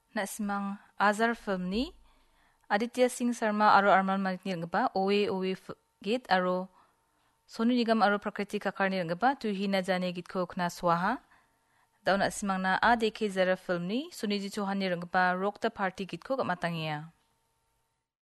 Na simang Azar film ni Aditya Singh Sarma aro Arman Malik ni rangba Owe git aro Sonu Nigam aro Prakriti Kakar ni rangba Tu Hi Na Jane git ko kna swaha. Daun na simang na A Dekhe Zara film ni Suniji Chauhan ni rangba Rock the Party git ko matangia.